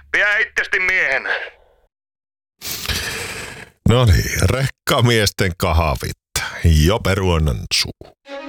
Pidä itsestäsi miehenä. No niin, rekkamiesten kahvit. Jo peruonan suu.